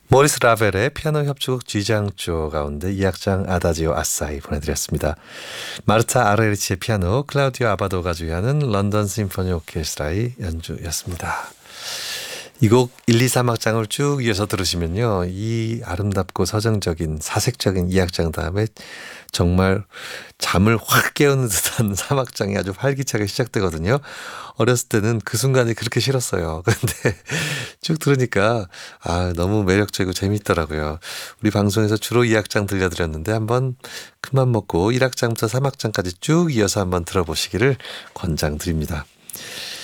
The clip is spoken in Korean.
모리스 라벨의 피아노 협주곡 G장조 가운데 2악장 아다지오 아사히 보내드렸습니다. 마르타 아르헤리치의 피아노, 클라우디오 아바도가 주의하는 런던 심포니 오케스트라의 연주였습니다. 이 곡 1, 2, 3악장을 쭉 이어서 들으시면요. 이 아름답고 서정적인 사색적인 2악장 다음에 정말 잠을 확 깨우는 듯한 3악장이 아주 활기차게 시작되거든요. 어렸을 때는 그 순간이 그렇게 싫었어요. 근데 쭉 들으니까 너무 매력적이고 재밌더라고요. 우리 방송에서 주로 2악장 들려드렸는데 한번 큰맘 먹고 1악장부터 3악장까지 쭉 이어서 한번 들어보시기를 권장드립니다.